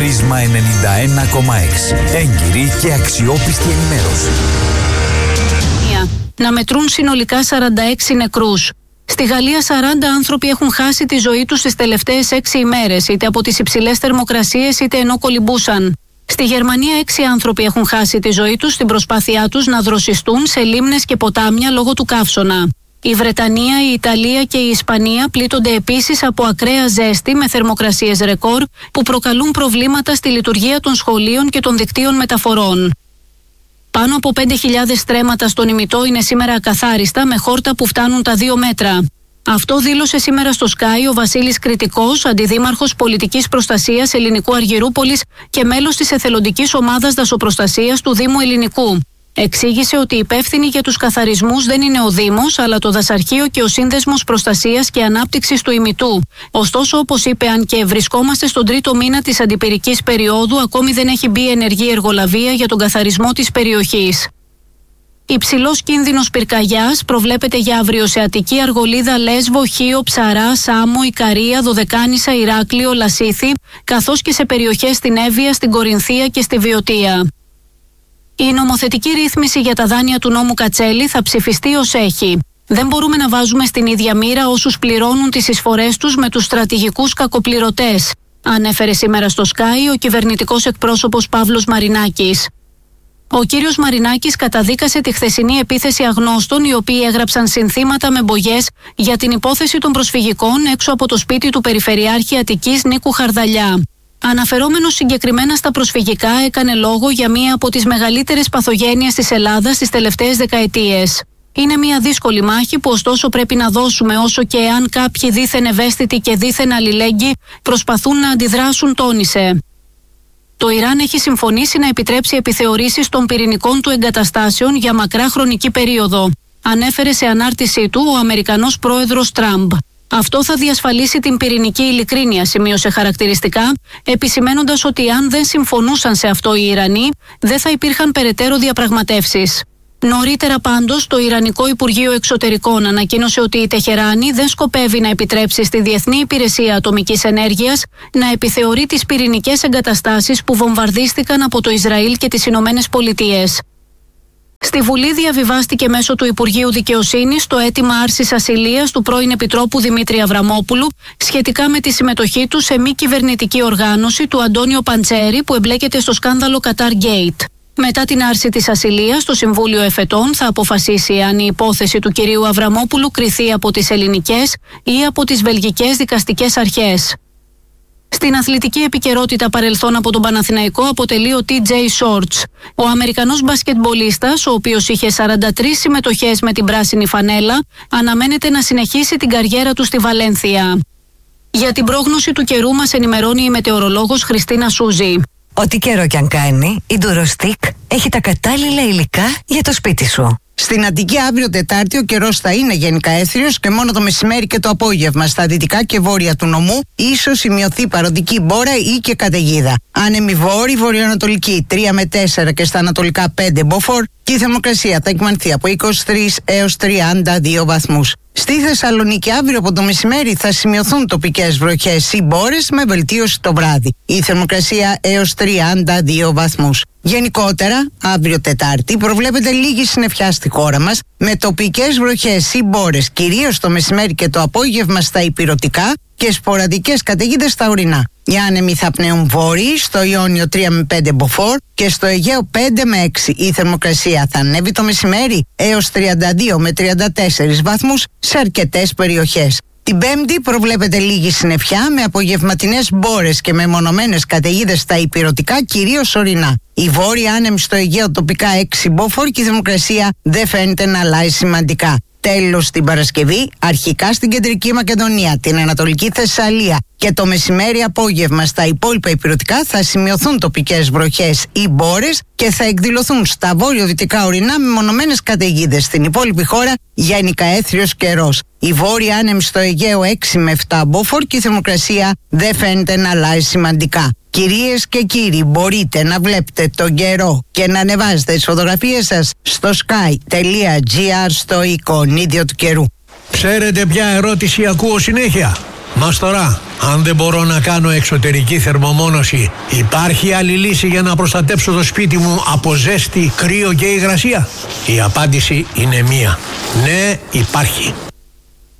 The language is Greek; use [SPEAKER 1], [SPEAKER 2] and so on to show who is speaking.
[SPEAKER 1] Πρίσμα 91,6. Έγκυρη και αξιόπιστη ενημέρωση.
[SPEAKER 2] Να μετρούν συνολικά 46 νεκρούς. Στη Γαλλία 40 άνθρωποι έχουν χάσει τη ζωή τους τις τελευταίες 6 ημέρες, είτε από τις υψηλές θερμοκρασίες είτε ενώ κολυμπούσαν. Στη Γερμανία 6 άνθρωποι έχουν χάσει τη ζωή τους στην προσπάθειά τους να δροσιστούν σε λίμνες και ποτάμια λόγω του καύσωνα. Η Βρετανία, η Ιταλία και η Ισπανία πλήττονται επίσης από ακραία ζέστη με θερμοκρασίες ρεκόρ που προκαλούν προβλήματα στη λειτουργία των σχολείων και των δικτύων μεταφορών. Πάνω από 5.000 στρέμματα στον ημιτό είναι σήμερα ακαθάριστα με χόρτα που φτάνουν τα 2 μέτρα. Αυτό δήλωσε σήμερα στο Sky ο Βασίλης Κρητικός, αντιδήμαρχος πολιτικής προστασίας Ελληνικού Αργυρούπολης και μέλος της εθελοντικής ομάδας δασοπροστασίας του Δήμου Ελληνικού. Εξήγησε ότι υπεύθυνοι για τους καθαρισμούς δεν είναι ο Δήμος, αλλά το Δασαρχείο και ο Σύνδεσμος Προστασίας και Ανάπτυξης του ημιτού. Ωστόσο, όπως είπε, αν και βρισκόμαστε στον 3ο μήνα της αντιπυρικής περίοδου, ακόμη δεν έχει μπει ενεργή εργολαβία για τον καθαρισμό της περιοχής. Υψηλός κίνδυνος πυρκαγιάς προβλέπεται για αύριο σε Αττική, Αργολίδα, Λέσβο, Χίο, Ψαρά, Σάμο, Ικαρία, Δωδεκάνησα, Ηράκλειο, Λασίθι, καθώς και σε περιοχές στην Εύβοια, στην Κορινθία και στη Βιωτία. Η νομοθετική ρύθμιση για τα δάνεια του νόμου Κατσέλη θα ψηφιστεί ως έχει. Δεν μπορούμε να βάζουμε στην ίδια μοίρα όσους πληρώνουν τις εισφορές τους με τους στρατηγικούς κακοπληρωτές, ανέφερε σήμερα στο Sky ο κυβερνητικός εκπρόσωπος Παύλος Μαρινάκης. Ο κύριος Μαρινάκης καταδίκασε τη χθεσινή επίθεση αγνώστων οι οποίοι έγραψαν συνθήματα με μπογιές για την υπόθεση των προσφυγικών έξω από το σπίτι του Περιφερειάρχη Αττικής Νίκου Χαρδαλιά. Αναφερόμενος συγκεκριμένα στα προσφυγικά, έκανε λόγο για μία από τις μεγαλύτερες παθογένειες της Ελλάδας τις τελευταίες δεκαετίες. Είναι μια δύσκολη μάχη που ωστόσο πρέπει να δώσουμε, όσο και εάν κάποιοι δήθεν ευαίσθητοι και δήθεν αλληλέγγυοι προσπαθούν να αντιδράσουν, τόνισε. Το Ιράν έχει συμφωνήσει να επιτρέψει επιθεωρήσεις των πυρηνικών του εγκαταστάσεων για μακρά χρονική περίοδο, ανέφερε σε ανάρτησή του ο Αμερικανός πρόεδρος Τραμπ. Αυτό θα διασφαλίσει την πυρηνική ειλικρίνεια, σημείωσε χαρακτηριστικά, επισημένοντας ότι αν δεν συμφωνούσαν σε αυτό οι Ιρανοί, δεν θα υπήρχαν περαιτέρω διαπραγματεύσεις. Νωρίτερα πάντως, το Ιρανικό Υπουργείο Εξωτερικών ανακοίνωσε ότι η Τεχεράνη δεν σκοπεύει να επιτρέψει στη Διεθνή Υπηρεσία Ατομικής Ενέργειας να επιθεωρεί τις πυρηνικές εγκαταστάσεις που βομβαρδίστηκαν από το Ισραήλ και τις Ηνωμένες Πολιτείες. Στη Βουλή διαβιβάστηκε μέσω του Υπουργείου Δικαιοσύνης το αίτημα άρσης ασυλίας του πρώην Επιτρόπου Δημήτρη Αβραμόπουλου σχετικά με τη συμμετοχή του σε μη κυβερνητική οργάνωση του Αντώνιο Παντσέρη που εμπλέκεται στο σκάνδαλο Qatar Gate. Μετά την άρση της ασυλίας, το Συμβούλιο Εφετών θα αποφασίσει αν η υπόθεση του κυρίου Αβραμόπουλου κριθεί από τις ελληνικές ή από τις βελγικές δικαστικές αρχές. Στην αθλητική επικαιρότητα παρελθόν από τον Παναθηναϊκό αποτελεί ο TJ Shorts. Ο Αμερικανός μπασκετμπολίστας, ο οποίος είχε 43 συμμετοχές με την πράσινη φανέλα, αναμένεται να συνεχίσει την καριέρα του στη Βαλένθια. Για την πρόγνωση του καιρού μας ενημερώνει η μετεωρολόγος Χριστίνα Σούζη.
[SPEAKER 3] Ό,τι καιρό κι αν κάνει, η Durostick έχει τα κατάλληλα υλικά για το σπίτι σου.
[SPEAKER 4] Στην Αττική αύριο Τετάρτη ο καιρός θα είναι γενικά έθριος και μόνο το μεσημέρι και το απόγευμα στα δυτικά και βόρεια του νομού ίσως σημειωθεί παροδική μπόρα ή και καταιγίδα. Άνεμη βόρη, βορειοανατολική 3 με 4 και στα ανατολικά 5 μποφόρ και η θερμοκρασία θα εκμανθεί από 23 έως 32 βαθμούς. Στη Θεσσαλονίκη αύριο από το μεσημέρι θα σημειωθούν τοπικές βροχές ή μπόρες με βελτίωση το βράδυ. Η θερμοκρασία έως 32 βαθμούς. Γενικότερα, αύριο Τετάρτη προβλέπεται λίγη συννεφιά στη χώρα μας με τοπικές βροχές ή μπόρες κυρίως το μεσημέρι και το απόγευμα στα ηπειρωτικά και σποραδικές καταιγίδες στα ορεινά. Οι άνεμοι θα πνέουν βόρειοι, στο Ιόνιο 3 με 5 μποφόρ και στο Αιγαίο 5 με 6. Η θερμοκρασία θα ανέβει το μεσημέρι έως 32 με 34 βαθμούς σε αρκετές περιοχές. Την Πέμπτη προβλέπεται λίγη συννεφιά με απογευματινές μπόρες και μεμονωμένες καταιγίδες στα ηπειρωτικά, κυρίως ορεινά. Η βόρεια άνεμη στο Αιγαίο τοπικά 6 μποφόρ και η θερμοκρασία δεν φαίνεται να αλλάζει σημαντικά. Τέλος την Παρασκευή, αρχικά στην Κεντρική Μακεδονία, την Ανατολική Θεσσαλία και το μεσημέρι απόγευμα στα υπόλοιπα ηπειρωτικά θα σημειωθούν τοπικές βροχές ή μπόρες και θα εκδηλωθούν στα βόρειο-δυτικά ορεινά μεμονωμένες καταιγίδες. Στην υπόλοιπη χώρα γενικά έθριος καιρός. Η βόρεια άνεμη στο Αιγαίο 6 με 7 μποφόρ και η θερμοκρασία δεν φαίνεται να αλλάζει σημαντικά. Κυρίες και κύριοι, μπορείτε να βλέπετε τον καιρό και να ανεβάζετε τις φωτογραφίες σας στο sky.gr στο εικονίδιο του καιρού.
[SPEAKER 5] Ξέρετε ποια ερώτηση ακούω συνέχεια? Μάστορα, αν δεν μπορώ να κάνω εξωτερική θερμομόνωση, υπάρχει άλλη λύση για να προστατέψω το σπίτι μου από ζέστη, κρύο και υγρασία? Η απάντηση είναι μία. Ναι, υπάρχει.